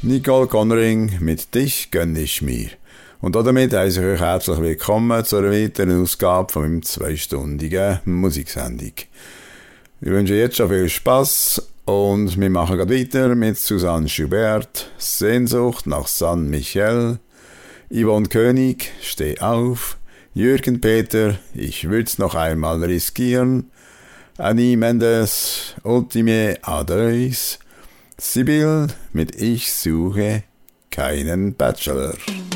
Nicole Conring mit «Dich gönn ich mir». Und damit heiße ich euch herzlich willkommen zu einer weiteren Ausgabe von meinem 2-stündigen Musiksendung. Ich wünsche jetzt schon viel Spass und wir machen gerade weiter mit Susanne Schubert, «Sehnsucht nach San Michel», Yvonne König, «Steh auf», Jürgen Peter, «Ich würd's noch einmal riskieren», Annie Mendes, «Ultime Adreus», Sibyl mit «Ich suche keinen Bachelor».